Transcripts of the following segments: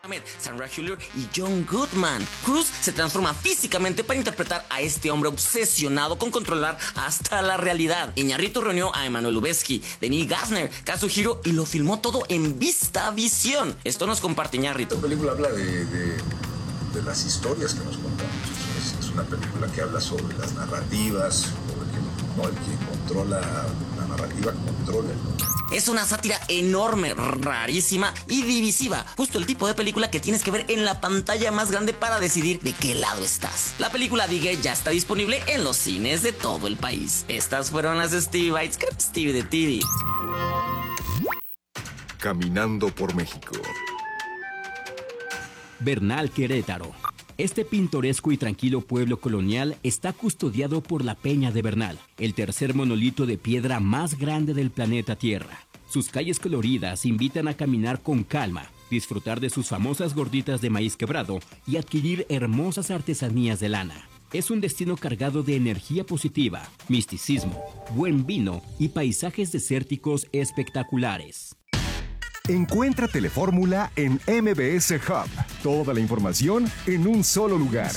Sandra Hüller y John Goodman. Cruise se transforma físicamente para interpretar a este hombre obsesionado con controlar hasta la realidad. Iñárritu reunió a Emmanuel Lubezki, Denis Gassner, Kazuhiro y lo filmó todo en VistaVision. Esto nos comparte Iñárritu. Esta película habla de las historias que nos contamos. Es una película que habla sobre las narrativas, el que controla la narrativa controla. Es una sátira enorme, rarísima y divisiva. Justo el tipo de película que tienes que ver en la pantalla más grande para decidir de qué lado estás. La película Digger ya está disponible en los cines de todo el país. Estas fueron las Stevie Bites, Stevie de TV. Caminando por México. Bernal, Querétaro. Este pintoresco y tranquilo pueblo colonial está custodiado por la Peña de Bernal, el tercer monolito de piedra más grande del planeta Tierra. Sus calles coloridas invitan a caminar con calma, disfrutar de sus famosas gorditas de maíz quebrado y adquirir hermosas artesanías de lana. Es un destino cargado de energía positiva, misticismo, buen vino y paisajes desérticos espectaculares. Encuentra Telefórmula en MBS Hub. Toda la información en un solo lugar.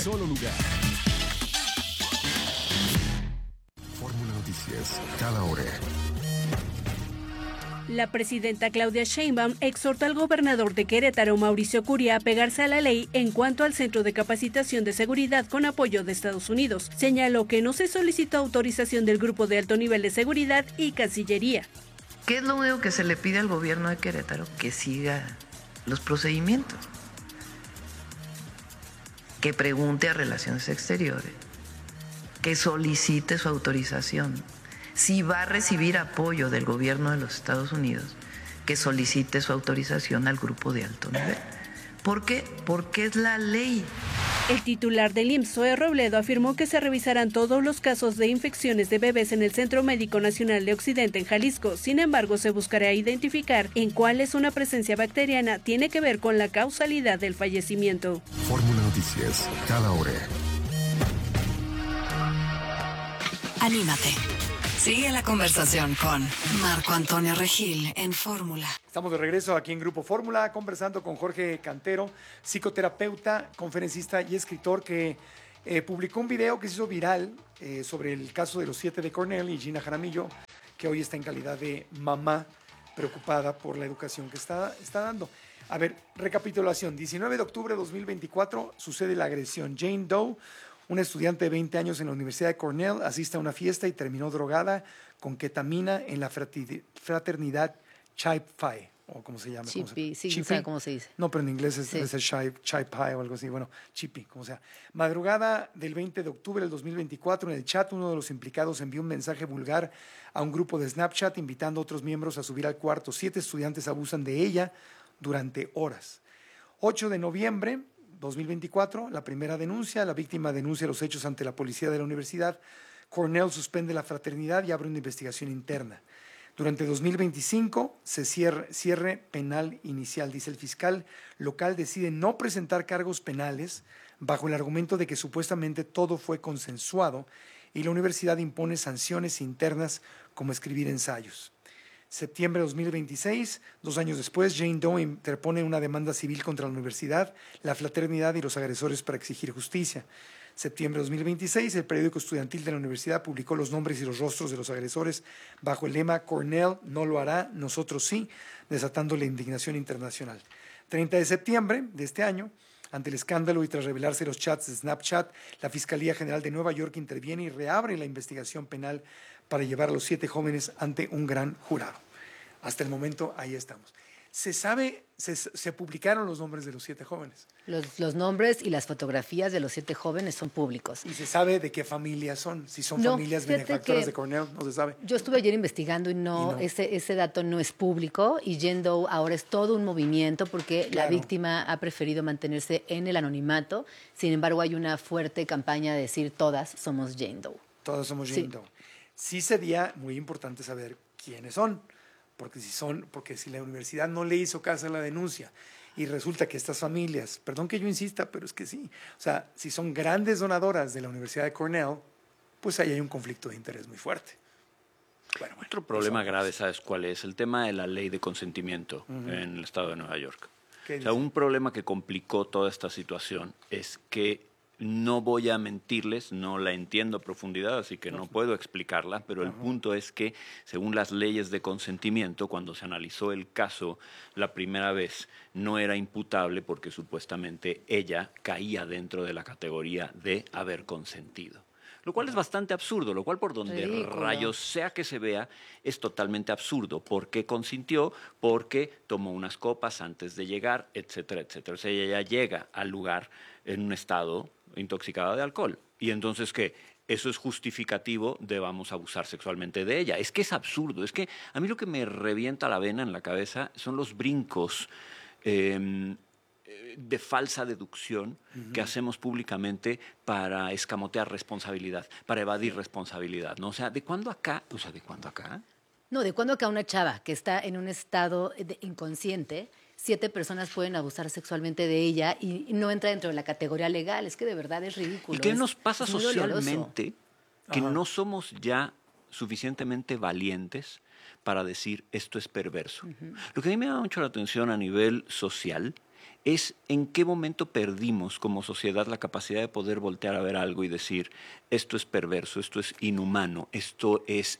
Fórmula Noticias, cada hora. La presidenta Claudia Sheinbaum exhortó al gobernador de Querétaro, Mauricio Curi, a pegarse a la ley en cuanto al Centro de Capacitación de Seguridad con apoyo de Estados Unidos. Señaló que no se solicitó autorización del Grupo de Alto Nivel de Seguridad y Cancillería. ¿Qué es lo único que se le pide al gobierno de Querétaro? Que siga los procedimientos, que pregunte a Relaciones Exteriores, que solicite su autorización. Si va a recibir apoyo del gobierno de los Estados Unidos, que solicite su autorización al Grupo de Alto Nivel. ¿Por qué? Porque es la ley. El titular del IMSS, Zoe Robledo, afirmó que se revisarán todos los casos de infecciones de bebés en el Centro Médico Nacional de Occidente en Jalisco. Sin embargo, se buscará identificar en cuáles una presencia bacteriana tiene que ver con la causalidad del fallecimiento. Fórmula Noticias, cada hora. Anímate. Sigue la conversación con Marco Antonio Regil en Fórmula. Estamos de regreso aquí en Grupo Fórmula, conversando con Jorge Cantero, psicoterapeuta, conferencista y escritor, que publicó un video que se hizo viral sobre el caso de los 7 de Cornell y Gina Jaramillo, que hoy está en calidad de mamá preocupada por la educación que está dando. A ver, recapitulación. 19 de octubre de 2024 sucede la agresión. Jane Doe, una estudiante de 20 años en la Universidad de Cornell, asiste a una fiesta y terminó drogada con ketamina en la fraternidad Chi Phi, o como se llama. Chippy, sí, no sé cómo se dice. No, pero en inglés es Chi Phi o algo así. Bueno, Chippy, como sea. Madrugada del 20 de octubre del 2024, en el chat, uno de los implicados envió un mensaje vulgar a un grupo de Snapchat invitando a otros miembros a subir al cuarto. 7 estudiantes abusan de ella durante horas. 8 de noviembre 2024, la primera denuncia. La víctima denuncia los hechos ante la policía de la universidad. Cornell suspende la fraternidad y abre una investigación interna. Durante 2025 se cierre penal inicial. Dice el fiscal local decide no presentar cargos penales bajo el argumento de que supuestamente todo fue consensuado y la universidad impone sanciones internas como escribir ensayos. Septiembre de 2026, 2 años después, Jane Doe interpone una demanda civil contra la universidad, la fraternidad y los agresores para exigir justicia. Septiembre de 2026, el periódico estudiantil de la universidad publicó los nombres y los rostros de los agresores bajo el lema Cornell no lo hará, nosotros sí, desatando la indignación internacional. 30 de septiembre de este año, ante el escándalo y tras revelarse los chats de Snapchat, la Fiscalía General de Nueva York interviene y reabre la investigación penal para llevar a los 7 jóvenes ante un gran jurado. Hasta el momento, ahí estamos. Se sabe, se publicaron los nombres de los 7 jóvenes. Los nombres y las fotografías de los 7 jóvenes son públicos. ¿Y se sabe de qué familias son? Si son familias benefactoras de Cornell, no se sabe. Yo estuve ayer investigando y no. Ese dato no es público, y Jane Doe ahora es todo un movimiento porque la víctima ha preferido mantenerse en el anonimato. Sin embargo, hay una fuerte campaña de decir todas somos Jane Doe. Todas somos Jane Doe. Sí sería muy importante saber quiénes son. Porque si la universidad no le hizo caso a la denuncia y resulta que estas familias, perdón que yo insista, pero es que sí, o sea, si son grandes donadoras de la Universidad de Cornell, pues ahí hay un conflicto de interés muy fuerte. Bueno, otro problema grave, ¿sabes cuál es? El tema de la ley de consentimiento en el estado de Nueva York. O sea, un problema que complicó toda esta situación es que no voy a mentirles, no la entiendo a profundidad, así que no puedo explicarla, pero el punto es que, según las leyes de consentimiento, cuando se analizó el caso la primera vez, no era imputable porque supuestamente ella caía dentro de la categoría de haber consentido. Lo cual es bastante absurdo, lo cual por donde rayos sea que se vea es totalmente absurdo. ¿Por qué consintió? Porque tomó unas copas antes de llegar, etcétera, etcétera. O sea, ella ya llega al lugar en un estado intoxicada de alcohol. Y entonces, ¿qué? Eso es justificativo de vamos a abusar sexualmente de ella. Es que es absurdo. Es que a mí lo que me revienta la vena en la cabeza son los brincos de falsa deducción que hacemos públicamente para escamotear responsabilidad, para evadir responsabilidad, ¿no? O sea, ¿de cuándo acá? No, ¿de cuándo acá una chava que está en un estado inconsciente, 7 personas pueden abusar sexualmente de ella y no entra dentro de la categoría legal? Es que de verdad es ridículo. ¿Y qué nos pasa socialmente que no somos ya suficientemente valientes para decir esto es perverso? Lo que a mí me llama mucho la atención a nivel social es en qué momento perdimos como sociedad la capacidad de poder voltear a ver algo y decir esto es perverso, esto es inhumano, esto es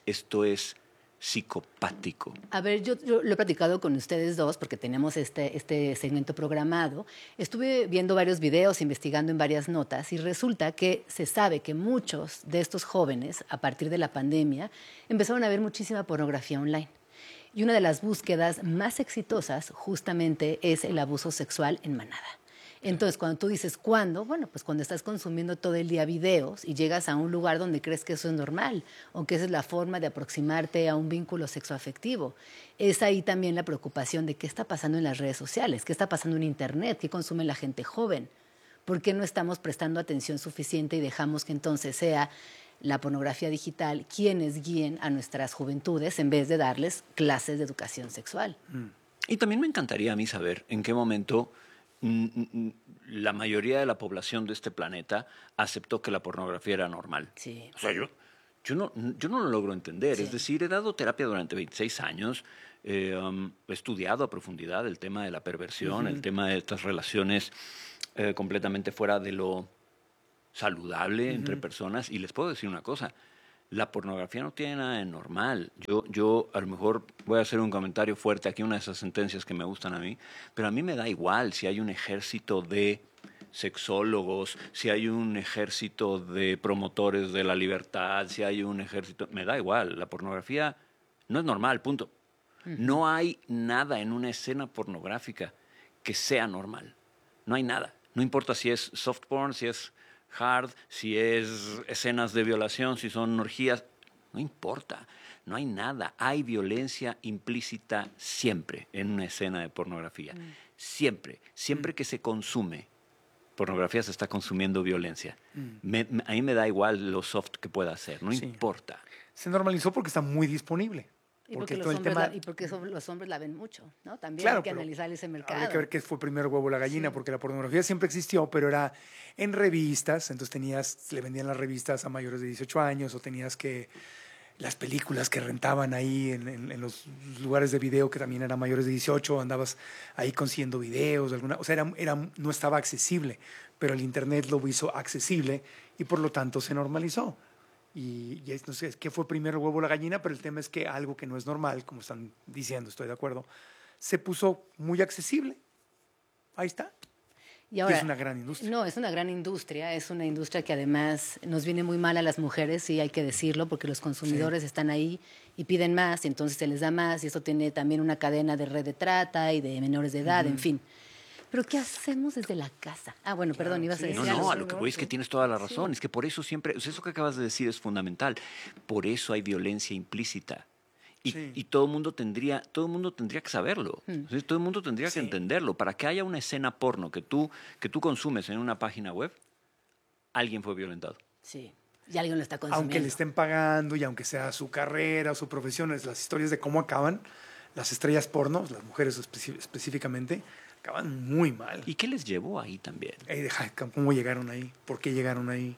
psicopático. A ver, yo lo he platicado con ustedes dos porque tenemos este segmento programado. Estuve viendo varios videos, investigando en varias notas y resulta que se sabe que muchos de estos jóvenes, a partir de la pandemia, empezaron a ver muchísima pornografía online. Y una de las búsquedas más exitosas justamente es el abuso sexual en manada. Entonces, cuando tú dices ¿cuándo? Bueno, pues cuando estás consumiendo todo el día videos y llegas a un lugar donde crees que eso es normal o que esa es la forma de aproximarte a un vínculo sexoafectivo. Es ahí también la preocupación de qué está pasando en las redes sociales, qué está pasando en Internet, qué consume la gente joven. ¿Por qué no estamos prestando atención suficiente y dejamos que entonces sea la pornografía digital quienes guíen a nuestras juventudes en vez de darles clases de educación sexual? Y también me encantaría a mí saber en qué momento la mayoría de la población de este planeta aceptó que la pornografía era normal. Sí. O sea, yo no lo logro entender. Sí. Es decir, he dado terapia durante 26 años, he estudiado a profundidad el tema de la perversión, el tema de estas relaciones completamente fuera de lo saludable entre personas. Y les puedo decir una cosa, la pornografía no tiene nada de normal. Yo a lo mejor voy a hacer un comentario fuerte aquí, una de esas sentencias que me gustan a mí, pero a mí me da igual si hay un ejército de sexólogos, si hay un ejército de promotores de la libertad, si hay un ejército... Me da igual, la pornografía no es normal, punto. No hay nada en una escena pornográfica que sea normal. No hay nada. No importa si es soft porn, si es hard, si es escenas de violación, si son orgías, no importa, no hay nada. Hay violencia implícita siempre en una escena de pornografía. Siempre que se consume pornografía se está consumiendo violencia. A mí me da igual lo soft que pueda ser, no importa. Se normalizó porque está muy disponible. Y porque los hombres la ven mucho, ¿no? También hay que analizar ese mercado. Habría que ver qué fue primero el huevo o la gallina, porque la pornografía siempre existió, pero era en revistas, entonces le vendían las revistas a mayores de 18 años, o tenías que las películas que rentaban ahí en los lugares de video que también eran mayores de 18, andabas ahí consiguiendo videos, o sea, no estaba accesible, pero el Internet lo hizo accesible y por lo tanto se normalizó. Y no sé qué fue primero el huevo o la gallina, pero el tema es que algo que no es normal, como están diciendo, estoy de acuerdo, se puso muy accesible. Ahí está. Y ahora, es una gran industria. No, es una gran industria. Es una industria que además nos viene muy mal a las mujeres, sí, hay que decirlo, porque los consumidores están ahí y piden más, y entonces se les da más, y esto tiene también una cadena de red de trata y de menores de edad, en fin. ¿Pero qué hacemos desde la casa? Ah, bueno, perdón, ibas a decir algo. No, a lo que voy es que tienes toda la razón. Es que por eso siempre, eso que acabas de decir es fundamental. Por eso hay violencia implícita. Y todo el mundo tendría que saberlo. Entonces, todo el mundo tendría que entenderlo. Para que haya una escena porno que tú consumes en una página web, alguien fue violentado. Sí. Y alguien lo está consumiendo. Aunque le estén pagando y aunque sea su carrera o su profesión, las historias de cómo acaban las estrellas porno, las mujeres específicamente, acaban muy mal. ¿Y qué les llevó ahí también? ¿Cómo llegaron ahí? ¿Por qué llegaron ahí?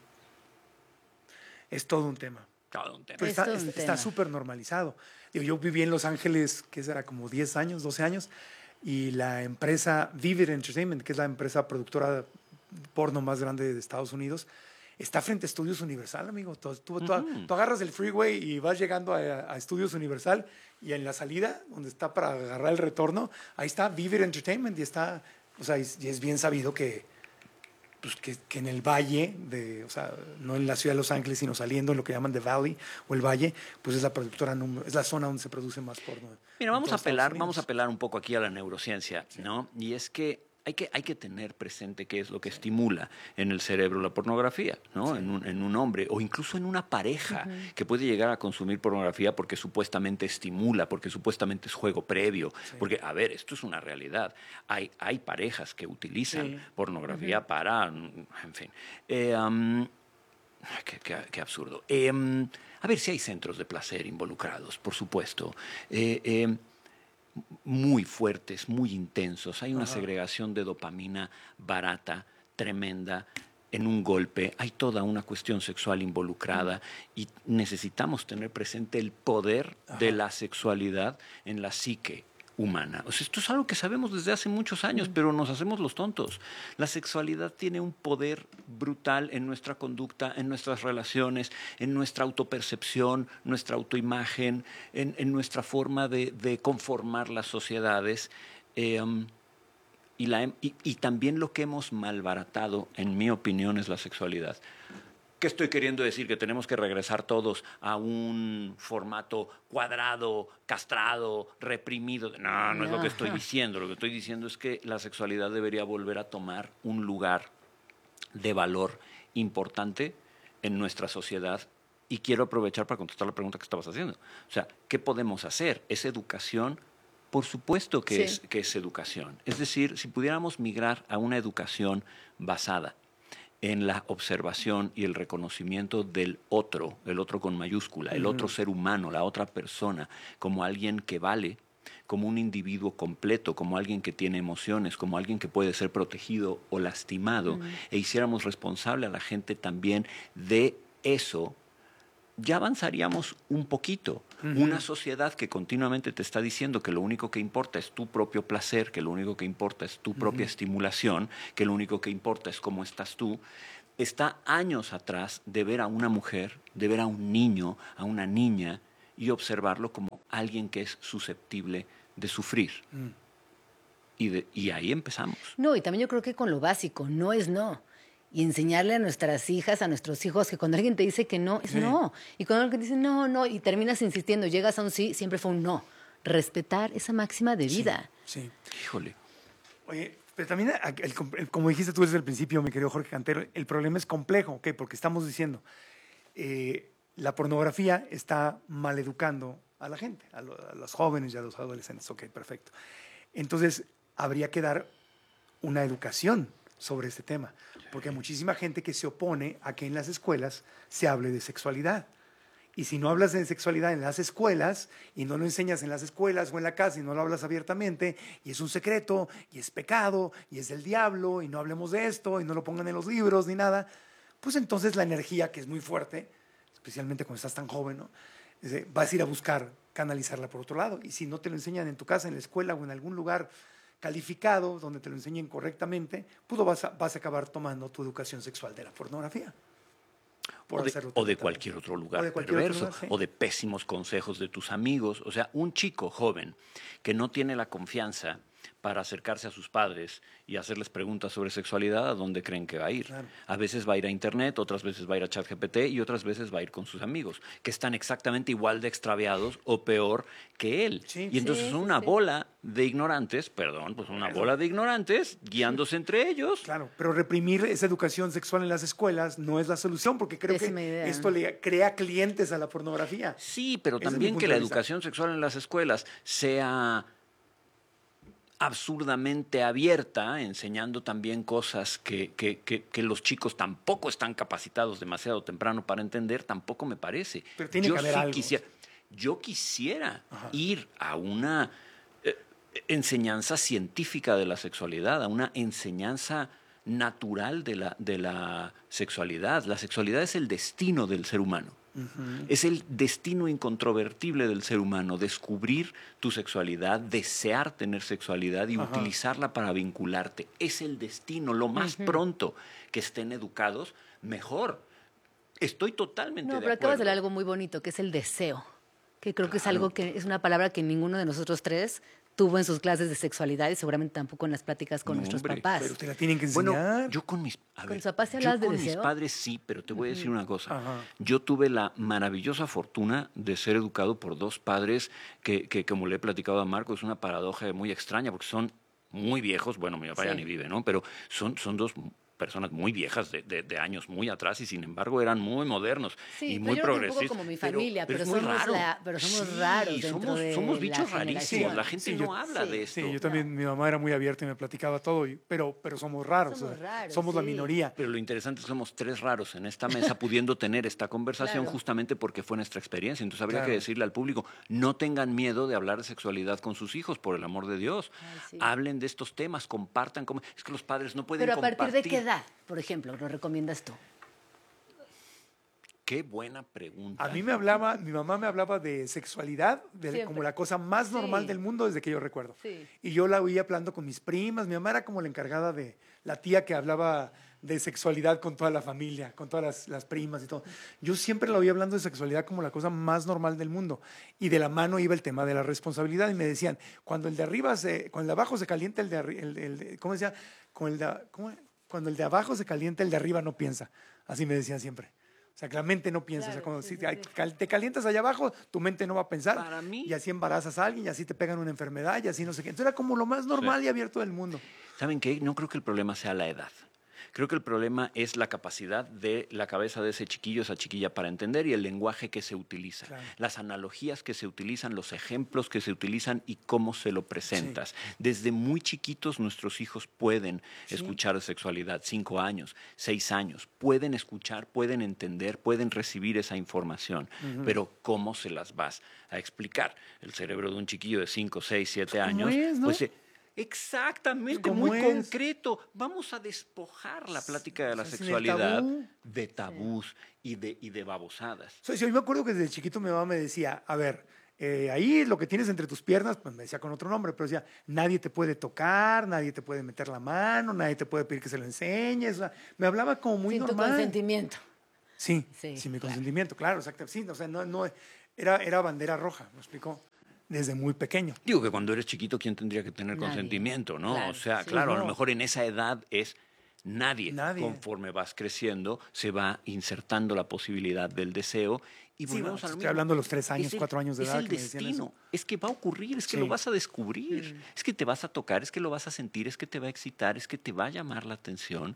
Es todo un tema. Pero está súper normalizado. Yo viví en Los Ángeles, que será como 10 años, 12 años. y la empresa Vivid Entertainment, que es la empresa productora porno más grande de Estados Unidos, está frente a Estudios Universal, amigo. Tú agarras el freeway y vas llegando a Estudios Universal y en la salida, donde está para agarrar el retorno, ahí está Vivid Entertainment y está, o sea, y es bien sabido que en el valle, o sea, no en la ciudad de Los Ángeles, sino saliendo en lo que llaman The Valley o el valle, pues es la productora, es la zona donde se produce más porno. Mira, vamos a apelar un poco aquí a la neurociencia, ¿no? Y es que hay que tener presente qué es lo que estimula en el cerebro la pornografía, ¿no? En un hombre o incluso en una pareja que puede llegar a consumir pornografía porque supuestamente estimula, porque supuestamente es juego previo. Porque, a ver, esto es una realidad. Hay parejas que utilizan pornografía para, en fin. Qué absurdo. A ver si hay centros de placer involucrados, por supuesto. Muy fuertes, muy intensos. Hay una segregación de dopamina barata, tremenda, en un golpe. Hay toda una cuestión sexual involucrada y necesitamos tener presente el poder de la sexualidad en la psique humana. O sea, esto es algo que sabemos desde hace muchos años, pero nos hacemos los tontos. La sexualidad tiene un poder brutal en nuestra conducta, en nuestras relaciones, en nuestra autopercepción, nuestra autoimagen, en nuestra forma de conformar las sociedades. Y también lo que hemos malbaratado, en mi opinión, es la sexualidad. ¿Qué estoy queriendo decir? ¿Que tenemos que regresar todos a un formato cuadrado, castrado, reprimido? No es lo que estoy diciendo. Lo que estoy diciendo es que la sexualidad debería volver a tomar un lugar de valor importante en nuestra sociedad. Y quiero aprovechar para contestar la pregunta que estabas haciendo. O sea, ¿qué podemos hacer? ¿Es educación? Por supuesto que es educación. Es decir, si pudiéramos migrar a una educación basada en la observación y el reconocimiento del otro, el otro con mayúscula, el otro ser humano, la otra persona, como alguien que vale, como un individuo completo, como alguien que tiene emociones, como alguien que puede ser protegido o lastimado, e hiciéramos responsable a la gente también de eso, ya avanzaríamos un poquito. Una sociedad que continuamente te está diciendo que lo único que importa es tu propio placer, que lo único que importa es tu propia estimulación, que lo único que importa es cómo estás tú, está años atrás de ver a una mujer, de ver a un niño, a una niña y observarlo como alguien que es susceptible de sufrir. Y ahí empezamos. No, y también yo creo que con lo básico, no es no. Y enseñarle a nuestras hijas, a nuestros hijos, que cuando alguien te dice que no, es no. Y cuando alguien te dice no, y terminas insistiendo, llegas a un sí, siempre fue un no. Respetar esa máxima de vida. Sí. Híjole. Oye, pero también, como dijiste tú desde el principio, mi querido Jorge Cantero, el problema es complejo, ¿ok? Porque estamos diciendo, la pornografía está maleducando a la gente, a los jóvenes y a los adolescentes. Ok, perfecto. Entonces, habría que dar una educación sobre este tema, porque hay muchísima gente que se opone a que en las escuelas se hable de sexualidad. Y si no hablas de sexualidad en las escuelas y no lo enseñas en las escuelas o en la casa y no lo hablas abiertamente y es un secreto y es pecado y es del diablo y no hablemos de esto y no lo pongan en los libros ni nada, pues entonces la energía, que es muy fuerte, especialmente cuando estás tan joven, ¿no? Vas a ir a buscar canalizarla por otro lado. Y si no te lo enseñan en tu casa, en la escuela o en algún lugar calificado, donde te lo enseñen correctamente, pues vas a acabar tomando tu educación sexual de la pornografía. O de cualquier otro lugar perverso, o de pésimos consejos de tus amigos. O sea, un chico joven que no tiene la confianza para acercarse a sus padres y hacerles preguntas sobre sexualidad, ¿a dónde creen que va a ir? Claro. A veces va a ir a internet, otras veces va a ir a ChatGPT y otras veces va a ir con sus amigos, que están exactamente igual de extraviados o peor que él. Sí, y entonces son una bola de ignorantes, bola de ignorantes guiándose entre ellos. Claro, pero reprimir esa educación sexual en las escuelas no es la solución, porque creo que esto le crea clientes a la pornografía. Sí, pero también que la educación sexual en las escuelas sea absurdamente abierta, enseñando también cosas que los chicos tampoco están capacitados demasiado temprano para entender, tampoco me parece. Pero tiene que haber algo. Yo quisiera ir a una enseñanza científica de la sexualidad, a una enseñanza natural de la sexualidad. La sexualidad es el destino del ser humano. Es el destino incontrovertible del ser humano, descubrir tu sexualidad, desear tener sexualidad y utilizarla para vincularte. Es el destino. Lo más pronto que estén educados, mejor. Estoy totalmente de acuerdo. Pero acabas de hablar algo muy bonito, que es el deseo, que creo que es algo que es una palabra que ninguno de nosotros tres tuvo en sus clases de sexualidad y seguramente tampoco en las pláticas con nuestros papás. Pero te la tienen que enseñar. Bueno, yo con mis... ¿Con tus papás te hablas de deseo? Mis padres sí, pero te voy a decir una cosa. Yo tuve la maravillosa fortuna de ser educado por dos padres que como le he platicado a Marco, es una paradoja muy extraña porque son muy viejos. Bueno, mi papá ya ni vive, ¿no? Pero son dos personas muy viejas de años muy atrás y sin embargo eran muy modernos y muy progresistas. Un poco como mi familia, pero somos raros dentro somos de bichos la rarísimos. La gente no habla de esto. Sí, yo también, mi mamá era muy abierta y me platicaba todo, pero somos raros. Somos la minoría. Pero lo interesante es que somos tres raros en esta mesa pudiendo tener esta conversación justamente porque fue nuestra experiencia. Entonces habría que decirle al público, no tengan miedo de hablar de sexualidad con sus hijos, por el amor de Dios. Hablen de estos temas, compartan. Es que los padres no pueden compartir. ¿Pero a partir de qué edad, por ejemplo, lo recomiendas tú? Qué buena pregunta. A mí mi mamá me hablaba de sexualidad como la cosa más normal del mundo desde que yo recuerdo. Y yo la oía hablando con mis primas. Mi mamá era como la encargada de la tía que hablaba de sexualidad con toda la familia, con todas las primas y todo. Yo siempre la oía hablando de sexualidad como la cosa más normal del mundo. Y de la mano iba el tema de la responsabilidad. Y me decían, cuando el de abajo se calienta, ¿cómo decía? Cuando el de abajo se calienta, el de arriba no piensa. Así me decían siempre. O sea, que la mente no piensa. Claro, si te calientas allá abajo, tu mente no va a pensar. Para mí, y así embarazas a alguien, y así te pegan una enfermedad, y así no sé qué. Entonces era como lo más normal y abierto del mundo. ¿Saben qué? No creo que el problema sea la edad. Creo que el problema es la capacidad de la cabeza de ese chiquillo, esa chiquilla para entender y el lenguaje que se utiliza, las analogías que se utilizan, los ejemplos que se utilizan y cómo se lo presentas. Desde muy chiquitos nuestros hijos pueden escuchar de sexualidad, 5 años, 6 años, pueden escuchar, pueden entender, pueden recibir esa información, pero ¿cómo se las vas a explicar? El cerebro de un chiquillo de 5, 6, 7 años, pues... Exactamente, muy concreto. Vamos a despojar la plática de la sexualidad de tabús y de babosadas. Yo me acuerdo que desde chiquito mi mamá me decía, a ver, ahí lo que tienes entre tus piernas, pues me decía con otro nombre, pero decía, nadie te puede tocar, nadie te puede meter la mano, nadie te puede pedir que se lo enseñes. O sea, me hablaba como muy normal. Sin tu consentimiento. Sí, sin mi consentimiento, claro, exacto. Sí, o sea, no era bandera roja, ¿me explicó? Desde muy pequeño. Digo que cuando eres chiquito, ¿quién tendría que tener consentimiento, no? Claro, o sea, a lo mejor en esa edad es nadie. Conforme vas creciendo, se va insertando la posibilidad del deseo y volvemos a lo mismo. Estoy hablando de los 3 años, 4 años de edad. Es el destino, es que va a ocurrir, es que lo vas a descubrir, es que te vas a tocar, es que lo vas a sentir, es que te va a excitar, es que te va a llamar la atención.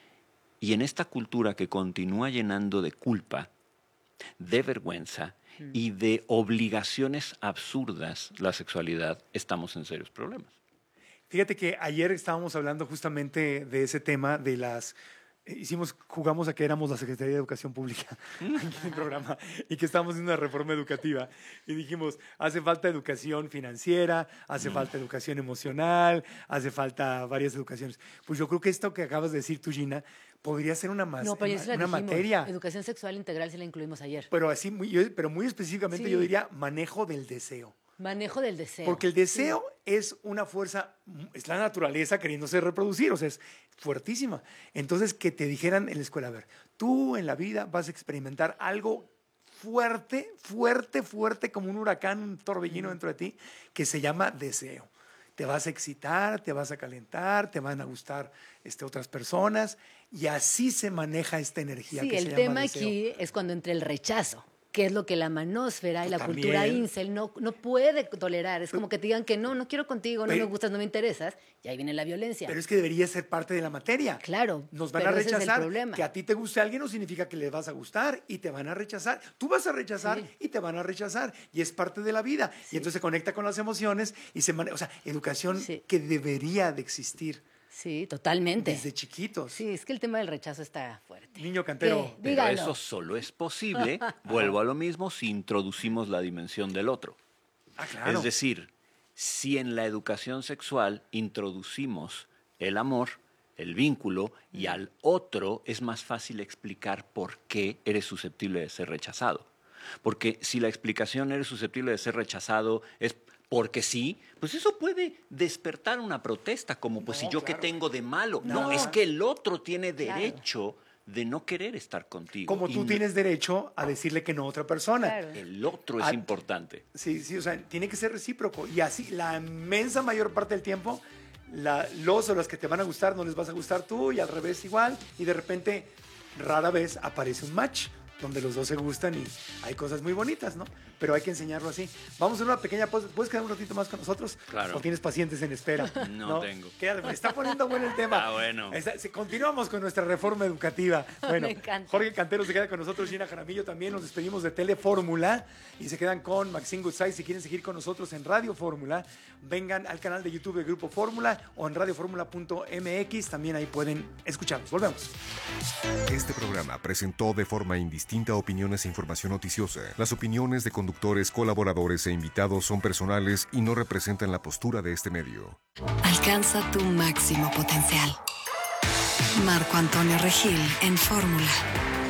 Y en esta cultura que continúa llenando de culpa, de vergüenza y de obligaciones absurdas la sexualidad, estamos en serios problemas. Fíjate que ayer estábamos hablando justamente de ese tema de las... jugamos a que éramos la Secretaría de Educación Pública aquí en el programa y que estábamos en una reforma educativa y dijimos, hace falta educación financiera, hace falta educación emocional, hace falta varias educaciones. Pues yo creo que esto que acabas de decir tú, Gina, podría ser una materia. Educación sexual integral sí la incluimos ayer. Pero muy específicamente yo diría manejo del deseo. Manejo del deseo. Porque el deseo es una fuerza, es la naturaleza queriéndose reproducir, o sea, es fuertísima. Entonces, que te dijeran en la escuela, a ver, tú en la vida vas a experimentar algo fuerte, fuerte, fuerte, como un huracán, un torbellino dentro de ti, que se llama deseo. Te vas a excitar, te vas a calentar, te van a gustar otras personas, y así se maneja esta energía que se llama deseo. Sí, el tema aquí es cuando entra el rechazo, que es lo que la manósfera y la cultura incel no puede tolerar. Es como que te digan que no quiero contigo, no me gustas, no me interesas, y ahí viene la violencia. Pero es que debería ser parte de la materia. Claro. Nos van a rechazar. Que a ti te guste alguien no significa que le vas a gustar y te van a rechazar. Tú vas a rechazar y te van a rechazar. Y es parte de la vida. Y entonces se conecta con las emociones y o sea, educación que debería de existir. Sí, totalmente. Desde chiquitos. Sí, es que el tema del rechazo está fuerte. Niño cantero. Pero eso solo es posible, vuelvo a lo mismo, si introducimos la dimensión del otro. Claro. Es decir, si en la educación sexual introducimos el amor, el vínculo, y al otro es más fácil explicar por qué eres susceptible de ser rechazado. Porque si la explicación eres susceptible de ser rechazado es porque sí, pues eso puede despertar una protesta, como pues si yo qué tengo de malo. No, es que el otro tiene derecho de no querer estar contigo. Como tú tienes derecho a decirle que no a otra persona. Claro. El otro es importante. Sí, o sea, tiene que ser recíproco. Y así, la inmensa mayor parte del tiempo, los o las que te van a gustar no les vas a gustar tú, y al revés igual. Y de repente, rara vez aparece un match donde los dos se gustan y hay cosas muy bonitas, ¿no? Pero hay que enseñarlo así. Vamos a hacer una pequeña pausa. ¿Puedes quedar un ratito más con nosotros? Claro. ¿O tienes pacientes en espera? No tengo. Quédate, me está poniendo bueno el tema. Ah, bueno. Continuamos con nuestra reforma educativa. Bueno, Me encanta. Jorge Cantero se queda con nosotros, Gina Jaramillo también. Nos despedimos de Telefórmula y se quedan con Maxine Goodside. Si quieren seguir con nosotros en Radio Fórmula, vengan al canal de YouTube de Grupo Fórmula o en radioformula.mx. También ahí pueden escucharnos. Volvemos. Este programa presentó de forma indistinta opiniones e información noticiosa. Las opiniones de conductores, colaboradores e invitados son personales y no representan la postura de este medio. Alcanza tu máximo potencial. Marco Antonio Regil en Fórmula.